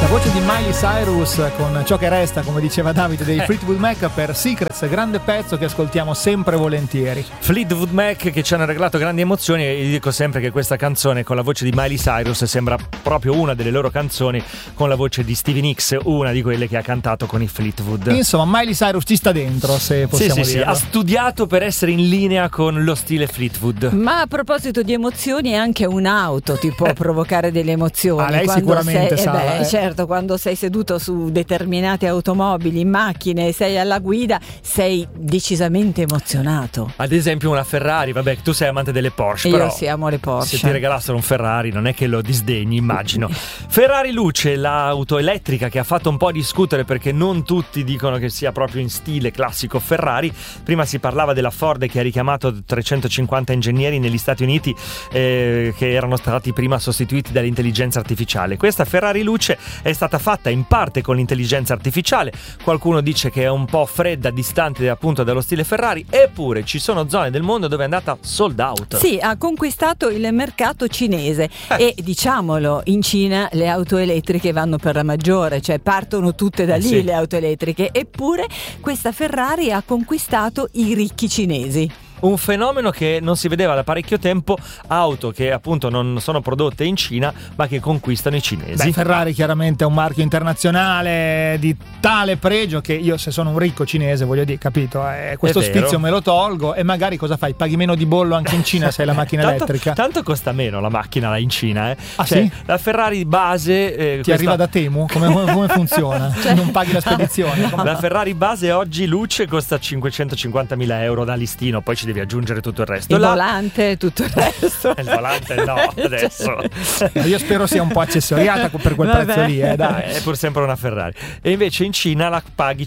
La voce di Miley Cyrus con Ciò che resta, come diceva Davide, dei Fleetwood Mac per Secrets, grande pezzo che ascoltiamo sempre volentieri. Fleetwood Mac che ci hanno regalato grandi emozioni, e io dico sempre che questa canzone con la voce di Miley Cyrus sembra proprio una delle loro canzoni con la voce di Stevie Nicks, una di quelle che ha cantato con i Fleetwood. Insomma, Miley Cyrus ci sta dentro, se possiamo sì, dirlo. ha studiato per essere in linea con lo stile Fleetwood. Ma a proposito di emozioni, anche un'auto ti può provocare delle emozioni. Lei quando sicuramente sa. Certo, quando sei seduto su determinate automobili, in macchine, sei alla guida, sei decisamente emozionato. Ad esempio una Ferrari, vabbè, tu sei amante delle Porsche, Io però sì, amo le Porsche. se ti regalassero un Ferrari non è che lo disdegni, immagino. Ferrari Luce, l'auto elettrica che ha fatto un po' discutere perché non tutti dicono che sia proprio in stile classico Ferrari. Prima si parlava della Ford che ha richiamato 350 ingegneri negli Stati Uniti che erano stati prima sostituiti dall'intelligenza artificiale. Questa Ferrari Luce è stata fatta in parte con l'intelligenza artificiale, qualcuno dice che è un po' fredda, distante appunto dallo stile Ferrari, eppure ci sono zone del mondo dove è andata sold out. Sì, ha conquistato il mercato cinese e diciamolo, in Cina le auto elettriche vanno per la maggiore, cioè partono tutte da lì sì. Le auto elettriche, eppure questa Ferrari ha conquistato i ricchi cinesi. Un fenomeno che non si vedeva da parecchio tempo, auto che appunto non sono prodotte in Cina ma che conquistano i cinesi. Beh, Ferrari chiaramente è un marchio internazionale di tale pregio che io, se sono un ricco cinese, voglio dire, capito, questo spizio me lo tolgo e magari cosa fai? Paghi meno di bollo anche in Cina se hai la macchina elettrica. Tanto costa meno la macchina là in Cina, Ah, cioè, sì? la Ferrari base ti arriva da Temu? Come funziona? Cioè, non paghi la spedizione? La Ferrari base oggi Luce costa 550.000 euro da listino, poi ci devi aggiungere tutto il resto. Il volante, tutto il resto. Il volante no, adesso. Io spero sia un po' accessoriata per quel prezzo lì, dai. È pur sempre una Ferrari. E invece in Cina la paghi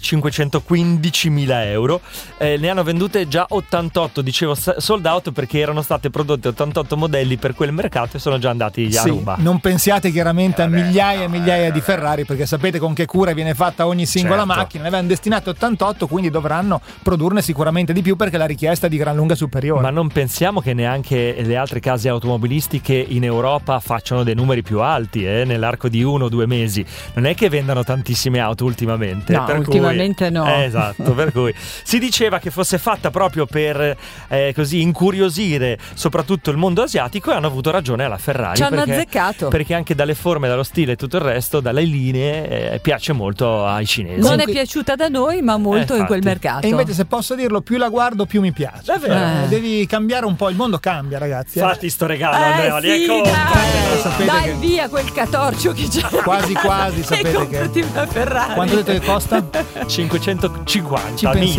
515.000 euro. Ne hanno vendute già 88, dicevo sold out perché erano state prodotte 88 modelli per quel mercato e sono già andati a ruba. Non pensiate chiaramente a migliaia e migliaia di Ferrari, perché sapete con che cura viene fatta ogni singola macchina. Ne avevano destinate 88, quindi dovranno produrne sicuramente di più perché la richiesta è di gran lunga superiore. Ma non pensiamo che neanche le altre case automobilistiche in Europa facciano dei numeri più alti nell'arco di 1 o 2 mesi. Non è che vendano tantissime auto ultimamente. No, ultimamente no. Esatto, per cui si diceva che fosse fatta proprio per così incuriosire soprattutto il mondo asiatico, e hanno avuto ragione alla Ferrari. Ci hanno azzeccato. Perché anche dalle forme, dallo stile e tutto il resto, dalle linee, piace molto ai cinesi. Non è piaciuta da noi, ma molto in quel mercato. E invece, se posso dirlo, più la guardo più mi piace. Davvero? Devi cambiare un po', il mondo cambia, ragazzi. Fatti sto regalo, Andrea, sì, dai via quel catorcio che c'è. Quasi sapete che una Ferrari. quanto detto che costa? 550.000. Ci pensiamo.